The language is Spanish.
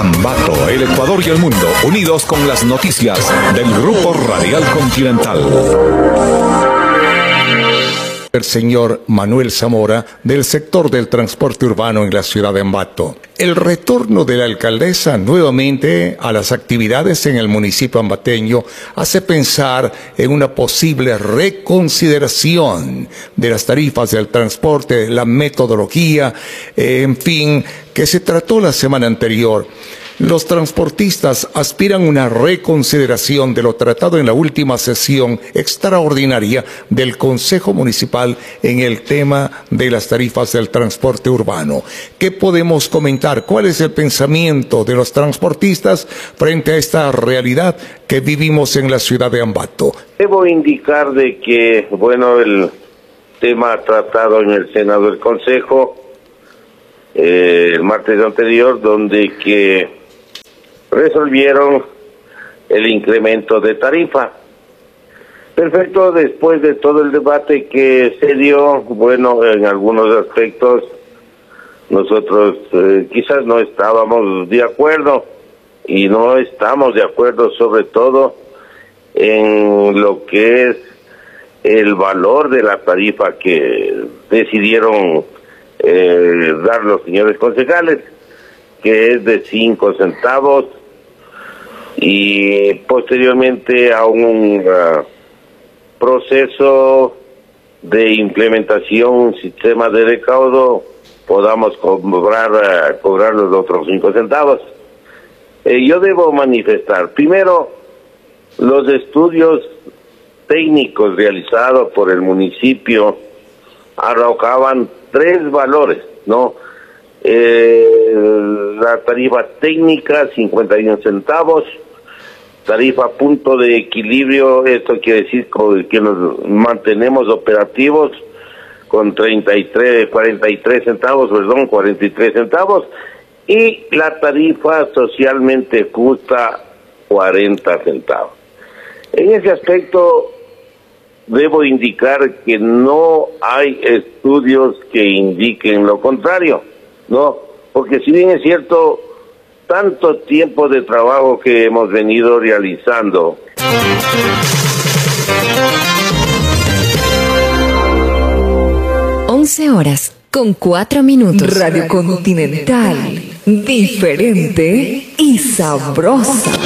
Ambato, el Ecuador y el mundo, unidos con las noticias del Grupo Radial Continental. El señor Manuel Zamora, del sector del transporte urbano en la ciudad de Ambato. El retorno de la alcaldesa nuevamente a las actividades en el municipio ambateño hace pensar en una posible reconsideración de las tarifas del transporte, la metodología, en fin, que se trató la semana anterior. Los transportistas aspiran a una reconsideración de lo tratado en la última sesión extraordinaria del Consejo Municipal en el tema de las tarifas del transporte urbano. ¿Qué podemos comentar? ¿Cuál es el pensamiento de los transportistas frente a esta realidad que vivimos en la ciudad de Ambato? Debo indicar de que, bueno, el tema tratado en el Senado del Consejo el martes anterior, donde que resolvieron el incremento de tarifa. Perfecto, después de todo el debate que se dio, bueno, en algunos aspectos nosotros quizás no estábamos de acuerdo, y no estamos de acuerdo sobre todo en lo que es el valor de la tarifa que decidieron dar los señores concejales, que es de 5 centavos, y posteriormente a un proceso de implementación, un sistema de recaudo, podamos cobrar los otros 5 centavos. Yo debo manifestar, primero, los estudios técnicos realizados por el municipio arrojaban 3 valores, ¿no? La tarifa técnica 51 centavos, tarifa punto de equilibrio, esto quiere decir que nos mantenemos operativos con 43 centavos, y la tarifa socialmente justa 40 centavos. En ese aspecto debo indicar que no hay estudios que indiquen lo contrario, ¿no? Porque si bien es cierto, tanto tiempo de trabajo que hemos venido realizando. 11:04. Radio Continental, diferente y sabrosa.